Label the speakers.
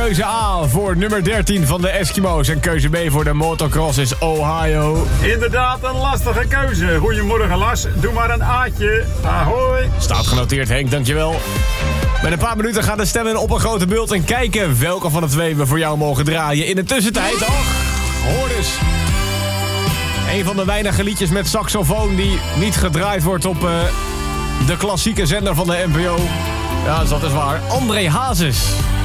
Speaker 1: keuze A voor nummer 13 van de Eskimo's. En keuze B voor de motocross is Ohio.
Speaker 2: Inderdaad, een lastige keuze. Goedemorgen Lars, doe maar een A'tje. Ahoy.
Speaker 1: Staat genoteerd, Henk, dankjewel. Met een paar minuten gaan de stemmen op een grote bult en kijken welke van de twee we voor jou mogen draaien. In de tussentijd, hoor dus. Een van de weinige liedjes met saxofoon die niet gedraaid wordt op de klassieke zender van de NPO. Ja, dat is waar. André Hazes.